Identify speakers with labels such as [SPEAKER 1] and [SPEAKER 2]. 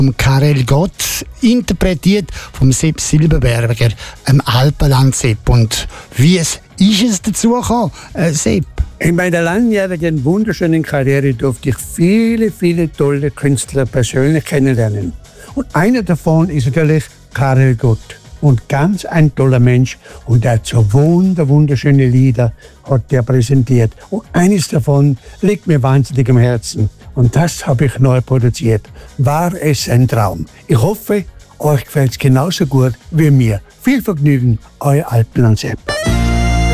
[SPEAKER 1] Karel Gott, interpretiert vom Sepp Silberberger, Alpenland Sepp. Und wie ist es dazu gekommen, Sepp?
[SPEAKER 2] In meiner langjährigen, wunderschönen Karriere durfte ich viele, viele tolle Künstler persönlich kennenlernen. Und einer davon ist natürlich Karel Gott. Und ganz ein toller Mensch. Und er hat so wunderschöne Lieder hat er präsentiert. Und eines davon liegt mir wahnsinnig am Herzen. Und das habe ich neu produziert. War es ein Traum? Ich hoffe, euch gefällt es genauso gut wie mir. Viel Vergnügen, euer Alpenland Sepp.